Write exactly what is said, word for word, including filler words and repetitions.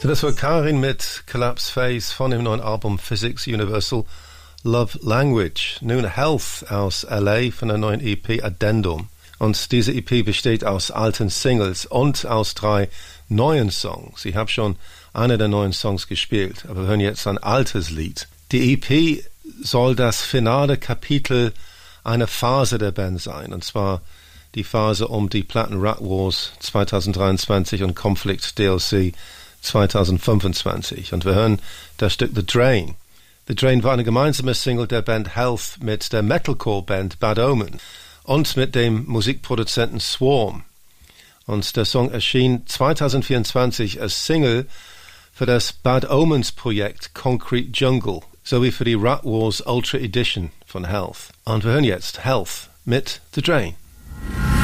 Das war Karin mit Collapse Phase von dem neuen Album Physics Universal Love Language. Nun Health aus L A von der neuen E P Addendum. Und diese E P besteht aus alten Singles und aus drei neuen Songs. Ich habe schon eine der neuen Songs gespielt, aber wir hören jetzt ein altes Lied. Die E P soll das finale Kapitel einer Phase der Band sein, und zwar die Phase um die Platten Rat Wars zwanzig dreiundzwanzig und Conflict D L C zwanzig fünfundzwanzig. Und wir hören das Stück The Drain. The Drain war eine gemeinsame Single der Band Health mit der Metalcore-Band Bad Omen und mit dem Musikproduzenten Swarm. Und der Song erschien zwanzig vierundzwanzig als Single für das Bad Omens Projekt Concrete Jungle sowie für die Rat Wars Ultra Edition von Health. Und wir hören jetzt Health mit The Drain.